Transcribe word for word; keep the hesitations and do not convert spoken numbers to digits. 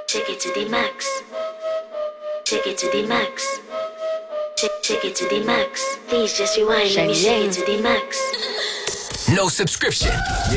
Take it to the max. Take it to the max. Take, take it to the max. Please just rewind. Let me shake it to the max. No subscription.